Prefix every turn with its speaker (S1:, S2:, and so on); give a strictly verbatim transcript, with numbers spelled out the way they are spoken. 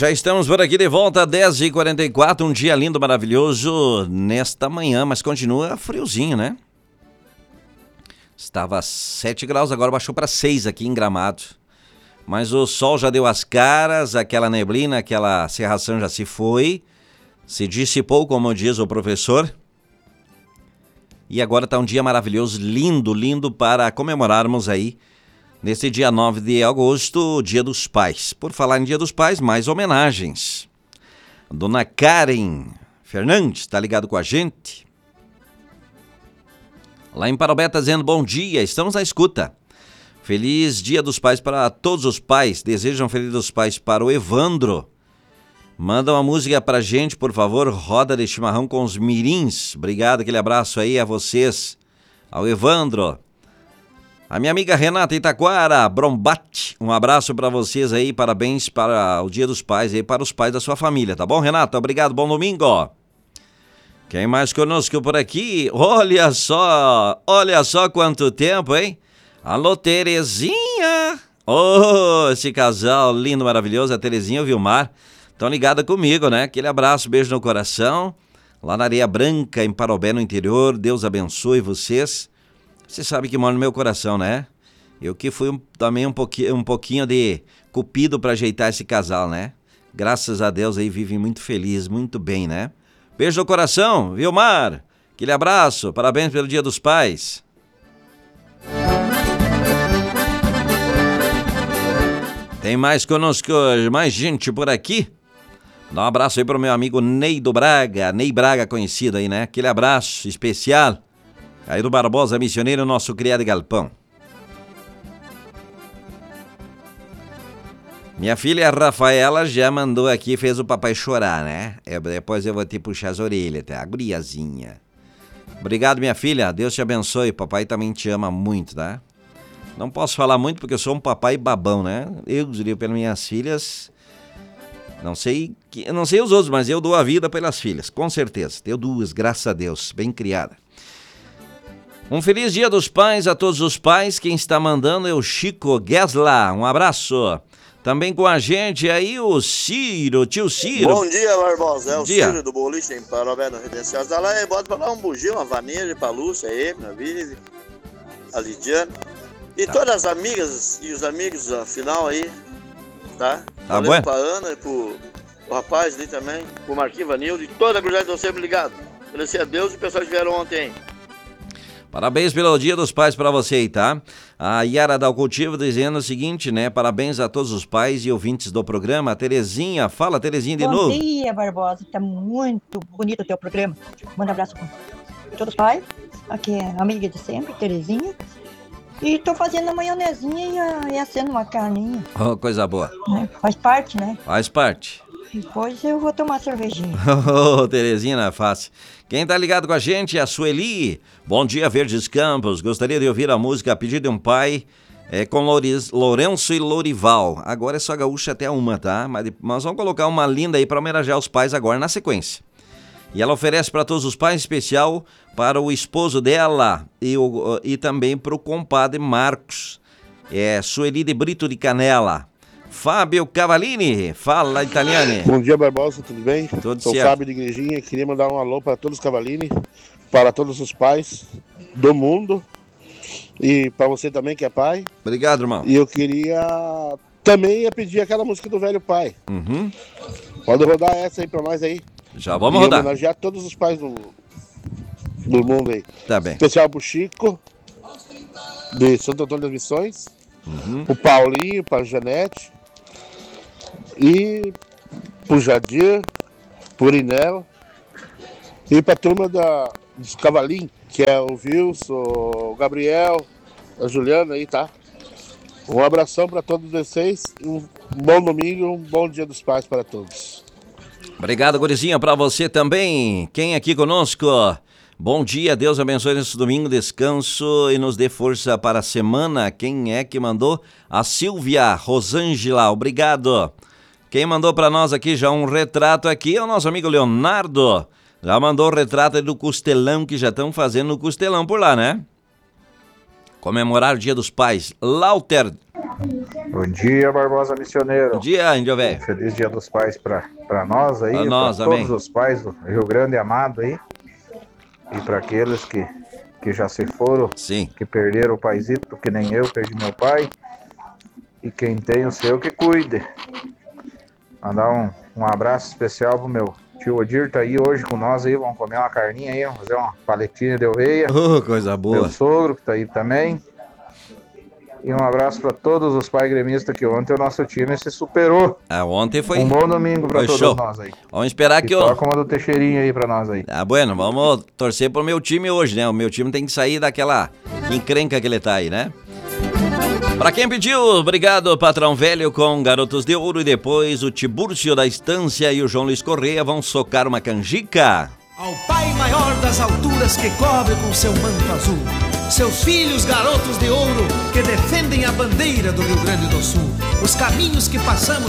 S1: Já estamos por aqui de volta, dez e quarenta e quatro, um dia lindo, maravilhoso nesta manhã, mas continua friozinho, né? Estava a sete graus, agora baixou para seis aqui em Gramado. Mas o sol já deu as caras, aquela neblina, aquela cerração já se foi, se dissipou, como diz o professor. E agora está um dia maravilhoso, lindo, lindo para comemorarmos aí, nesse dia nove de agosto, o Dia dos Pais. Por falar em Dia dos Pais, mais homenagens. Dona Karen Fernandes está ligado com a gente. Lá em Parobé está dizendo bom dia, estamos na escuta. Feliz Dia dos Pais para todos os pais. Desejam Feliz Dia dos Pais para o Evandro. Manda uma música pra gente, por favor. Roda de chimarrão com os mirins. Obrigado, aquele abraço aí a vocês. Ao Evandro. A minha amiga Renata Itaquara Brombate. Um abraço para vocês aí. Parabéns para o Dia dos Pais e para os pais da sua família. Tá bom, Renata? Obrigado. Bom domingo. Quem mais conosco por aqui? Olha só. Olha só quanto tempo, hein? Alô, Terezinha! Oh, esse casal lindo, maravilhoso, a Terezinha e o Vilmar, estão ligados comigo, né? Aquele abraço, beijo no coração, lá na Areia Branca, em Parobé, no interior. Deus abençoe vocês. Você sabe que mora no meu coração, né? Eu que fui um, também um pouquinho, um pouquinho de cupido para ajeitar esse casal, né? Graças a Deus aí vivem muito felizes, muito bem, né? Beijo no coração, Vilmar! Aquele abraço, parabéns pelo Dia dos Pais. Tem mais conosco, mais gente por aqui. Dá um abraço aí pro meu amigo Neido Braga, Ney Braga conhecido aí, né? Aquele abraço especial. Aí do Barbosa Missioneiro, nosso criado galpão. Minha filha Rafaela já mandou aqui, fez o papai chorar, né? É, depois eu vou te puxar as orelhas, tá? A guriazinha. Obrigado, minha filha. Deus te abençoe. Papai também te ama muito, tá? Não posso falar muito porque eu sou um papai babão, né? Eu diria pelas minhas filhas, não sei, não sei os outros, mas eu dou a vida pelas filhas, com certeza. Tenho duas, graças a Deus, bem criada. Um feliz Dia dos Pais a todos os pais. Quem está mandando é o Chico Gesla. Um abraço. Também com a gente aí o Ciro, tio Ciro.
S2: Bom dia, Barbosa. É o
S1: dia.
S2: Ciro do Boliche em Parobé, no Redenção. Dá lá e bota pra lá um bugio, uma vaneira pra Lúcia, aí, minha Vive, a Lidiane. E tá. Todas as amigas e os amigos, afinal aí, tá?
S1: Tá
S2: Valeu
S1: bom.
S2: pra Ana e pro, pro rapaz ali também, pro Marquinhos Vanildo e toda a gurizada estão sempre ligados. Agradecer a Deus e o pessoal que vieram ontem.
S1: Parabéns pelo Dia dos Pais pra você aí, tá? A Yara Dal Cultivo dizendo o seguinte, né? Parabéns a todos os pais e ouvintes do programa. A Terezinha, fala Terezinha de
S3: Bom
S1: novo.
S3: Bom dia, Barbosa. Tá muito bonito o teu programa. Manda um abraço pra todos os pais. Aqui é a amiga de sempre, Terezinha. E tô fazendo a maionezinha e, a, e assando uma carninha.
S1: Oh, coisa boa.
S3: Né? Faz parte, né?
S1: Faz parte.
S3: Depois eu vou tomar cervejinha.
S1: Ô, oh, Terezinha, não é fácil. Quem tá ligado com a gente é a Sueli. Bom dia, Verdes Campos. Gostaria de ouvir a música A Pedido de um Pai é, com Louriz, Lourenço e Lourival. Agora é só gaúcha até uma, tá? Mas nós vamos colocar uma linda aí pra homenagear os pais agora na sequência. E ela oferece para todos os pais, em especial para o esposo dela e, o, e também para o compadre Marcos. É Sueli de Brito de Canela. Fábio Cavallini, fala italiano.
S4: Bom dia, Barbosa, tudo bem?
S1: Tudo
S4: Sou
S1: certo.
S4: Fábio de Igrejinha, queria mandar um alô para todos os Cavallini, para todos os pais do mundo e para você também que é pai.
S1: Obrigado, irmão.
S4: E eu queria também ia pedir aquela música do Velho Pai.
S1: Uhum.
S4: Pode rodar essa aí para nós aí.
S1: Já vamos
S4: e
S1: rodar.
S4: homenagear todos os pais do, do mundo aí.
S1: Tá bem.
S4: Especial pro Chico, de Santo Antônio das Missões,
S1: Uhum.
S4: pro Paulinho, pra Janete, e pro Jadir, pro Inel, e pra turma da, dos Cavalinhos, que é o Wilson, o Gabriel, a Juliana aí, tá? Um abração pra todos vocês, um bom domingo, um bom Dia dos Pais para todos.
S1: Obrigado, gurizinha, pra você também. Quem aqui conosco? Bom dia, Deus abençoe nesse domingo, descanso e nos dê força para a semana. Quem é que mandou? A Silvia Rosângela, obrigado. Quem mandou para nós aqui já um retrato aqui é o nosso amigo Leonardo. Já mandou o retrato do costelão que já estão fazendo o costelão por lá, né? Comemorar o Dia dos Pais. Lauter
S5: Bom dia, Barbosa Missioneiro.
S1: Bom dia, Índio Velho.
S5: Feliz Dia dos Pais pra, pra nós aí,
S1: pra nós,
S5: pra
S1: amém.
S5: todos os pais do Rio Grande amado aí. E para aqueles que, que já se foram,
S1: Sim.
S5: que perderam o paizito, que nem eu perdi meu pai. E quem tem o seu que cuide. Mandar um, um abraço especial pro meu tio Odir, tá aí hoje com nós aí, vamos comer uma carninha aí, vamos fazer uma paletinha de oveia.
S1: Oh, coisa boa.
S5: Meu sogro que tá aí também. E um abraço para todos os pais gremistas, que ontem o nosso time se superou.
S1: Ah, ontem foi...
S5: Um bom domingo para todos
S1: show.
S5: nós aí.
S1: Vamos esperar
S5: e
S1: que eu...
S5: toca uma do Teixeirinha aí para nós aí.
S1: Ah, bueno, vamos torcer pro meu time hoje, né? O meu time tem que sair daquela encrenca que ele tá aí, né? Pra quem pediu, obrigado, Patrão Velho, com Garotos de Ouro. E depois o Tibúrcio da Estância e o João Luiz Correia vão socar uma canjica.
S6: Ao Pai maior das alturas que cobre com seu manto azul, seus filhos garotos de ouro que defendem a bandeira do Rio Grande do Sul, os caminhos que passamos